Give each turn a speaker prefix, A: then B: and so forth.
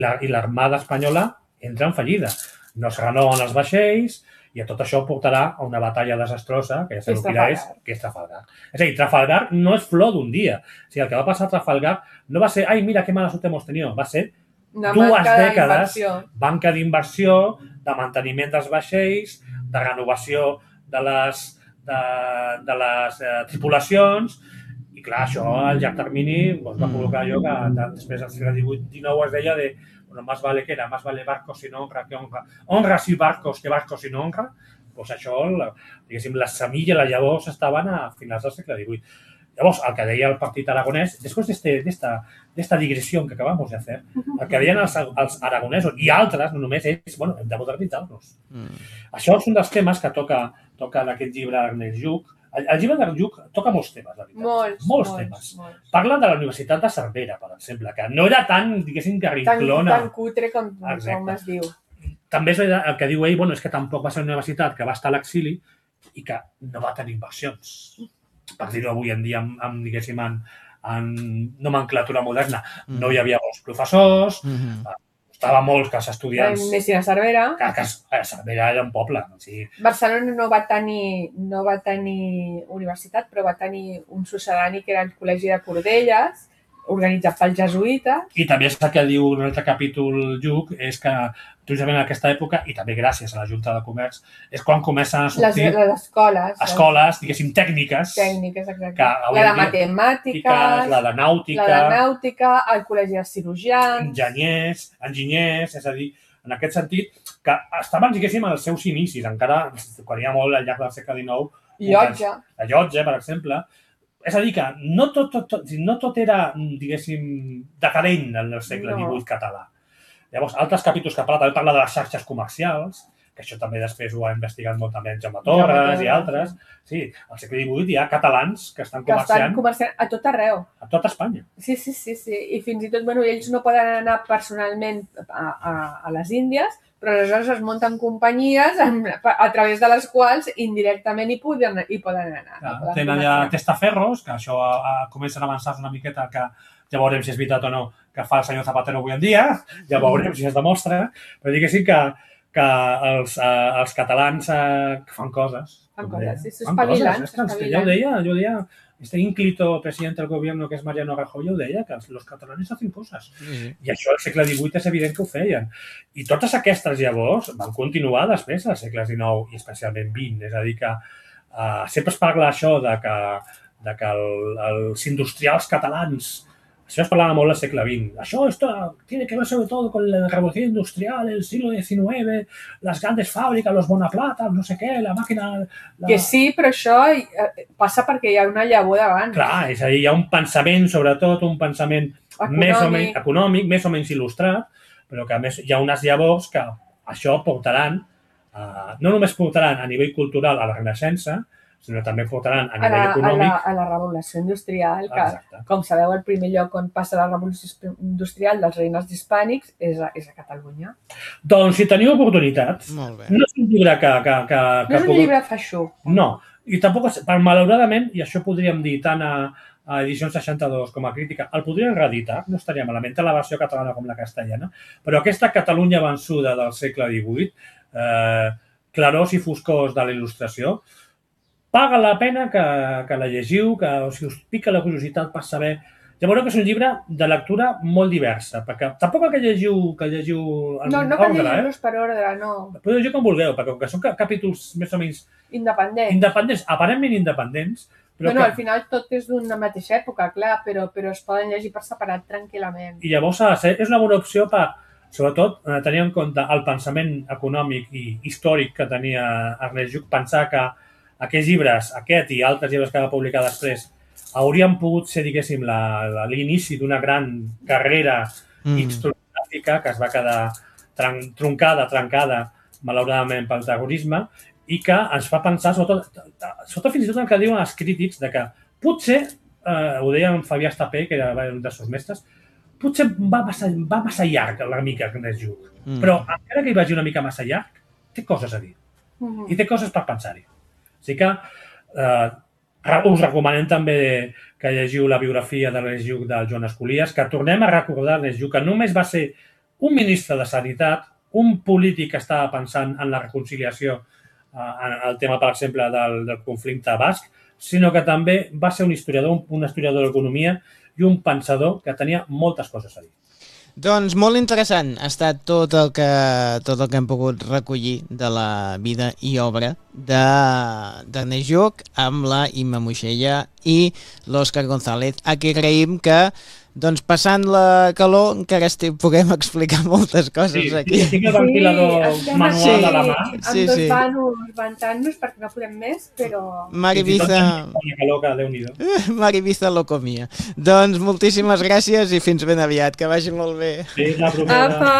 A: i l'armada espanyola entra en fallida. No es renoven els vaixells i tot això portarà a una batalla desastrosa, que ja sabeu quina és, que és Trafalgar. És a dir, Trafalgar no és flor d'un dia. O sigui, el que va passar a Trafalgar no va ser, ai, mira, que mala sort hemos tenido, va ser dues dècades, banca d'inversió, de manteniment dels vaixells, de renovació de les tripulacions, i clar, això al llarg termini va provocar allò que després del segle XVIII-XIX es deia de bueno, más vale que era, más vale barcos sin honra que honra. Honras y barcos que barcos sin honra. Pues això, diguéssim, la semilla, les llavors estaven a finals del segle XVIII. Llavors, el que deia el partit aragonès, després d'esta digressió que acabamos de fer, el que deien els aragonesos i altres, no només ells, bueno, hem de modernitzar-nos. Això és un dels temes que toca en aquest llibre d'Ernest Lluch. El llibre d'Ernest Lluch toca molts temes, la veritat. Molts temes. Parla de la Universitat de Cervera, per exemple, que no era tan, diguéssim, carrinclona.
B: Tan cutre com es diu.
A: També el que diu ell, bueno, és que tampoc va ser una universitat que va estar a l'exili i que no va tenir inversions. Per dir-ho avui en dia, diguéssim, en nomenclatura moderna. No hi havia molts professors, costava molt que els estudiants...
B: Anessin a Cervera.
A: Que Cervera era un poble.
B: Barcelona no va tenir universitat, però va tenir un succedani que era el Col·legi de Cordelles, organitzat pels jesuïtes.
A: I també és el que diu un altre capítol Lluch, és que precisament en aquesta època, i també gràcies a la Junta de Comerç, és quan comencen a sortir
B: les
A: escoles, diguéssim, tècniques.
B: Tècniques, exacte. La de matemàtiques,
A: la de nàutica,
B: el col·legi de cirurgians...
A: Enginyers, és a dir, en aquest sentit, que estaven, diguéssim, als seus inicis, encara quan hi ha molt al llarg del segle XIX. La llotja, per exemple. És a dir, que no tot era, diguéssim, decadent en el segle XVIII català. Llavors, altres capítols que parla de les xarxes comercials, que això també després ho ha investigat molt també en Jaume Torres i altres. Sí, al segle XVIII hi ha catalans que estan comerciant
B: a tot arreu.
A: A tot Espanya.
B: Sí. I fins i tot, ells no poden anar personalment a les Índies, però aleshores es munten companyies a través de les quals indirectament hi poden anar.
A: Tenen allà testaferros, que això comencen a avançar-se una miqueta, que ja veurem si és veritat o no que fa el senyor Zapatero avui en dia, ja veurem si es demostra, però diguéssim que els catalans fan coses.
B: Fan coses, espavilant.
A: Ja ho deia, este ínclito presidente del gobierno que és Mariano Rajoy ho deia, que els catalans hacen coses. I això al segle XVIII és evident que ho feien. I totes aquestes llavors van continuar després al segle XIX i especialment XX. És a dir, que sempre es parla això de que els industrials catalans, això es parlava molt al segle XX. Això tiene que ver sobre todo con la revolución industrial, el siglo XIX, las grandes fábricas, los Bonaplata, no sé què, la màquina...
B: Que sí, però això passa perquè hi ha una llavor d'abans.
A: Clar, és a dir, hi ha un pensament, sobretot, un pensament més o menys econòmic, més o menys il·lustrat, però que a més hi ha unes llavors que això portaran, no només portaran a nivell cultural a la Renaixença, sinó també portaran a nivell econòmic...
B: A la revolució industrial, que, com sabeu, el primer lloc on passa la revolució industrial dels regnes hispànics és a Catalunya.
A: Doncs, si teniu oportunitats, no és un llibre que...
B: No és un llibre feixuc.
A: No, i tampoc, malauradament, i això podríem dir tant a Edicions 62 com a crítica, el podrien reeditar, no estaria malament, tant la versió catalana com la castellana, però aquesta Catalunya vençuda del segle XVIII, clarors i foscors de la il·lustració, paga la pena que la llegiu, que si us pica la curiositat per saber... Ja veureu que és un llibre de lectura molt diversa, perquè tampoc que llegiu
B: en ordre, no cal llegir-los per ordre, no.
A: Podeu llegir com vulgueu, perquè com que són capítols més o menys...
B: Independents,
A: aparentment independents.
B: Bueno, al final tot és d'una mateixa època, clar, però es poden llegir per separat tranquil·lament.
A: I llavors és una bona opció per, sobretot, tenir en compte el pensament econòmic i històric que tenia Ernest Lluch, pensar que aquests llibres, aquest i altres llibres que va publicar després, haurien pogut ser, diguéssim, l'inici d'una gran carrera historiogràfica que es va quedar trencada, malauradament, pel terrorisme, i que ens fa pensar, sobretot fins i tot el que diuen els crítics, de que potser, ho deia en Fabià Estapé, que era un dels seus mestres, potser va massa llarg la mica Ernest Lluch, però encara que hi vagi una mica massa llarg, té coses a dir, i té coses per pensar-hi. Així que us recomanem també que llegiu la biografia d'Ernest Lluch del Joan Escolies, que tornem a recordar Ernest Lluch, que només va ser un ministre de Sanitat, un polític que estava pensant en la reconciliació, en el tema, per exemple, del conflicte basc, sinó que també va ser un historiador d'economia i un pensador que tenia moltes coses a dir.
C: Doncs molt interessant ha estat tot el que hem pogut recollir de la vida i obra d'Ernest Lluch amb la Imma Moixella i l'Òscar González, a qui agraïm que doncs passant la calor encara puguem explicar moltes coses aquí.
A: Sí, el ventilador manual de la mà.
B: Amb dos vanos ventant-nos perquè no podem més, però...
C: Mar Ibiza lo comia. Doncs moltíssimes gràcies i fins ben aviat, que vagi molt bé.
A: Sí, la propera.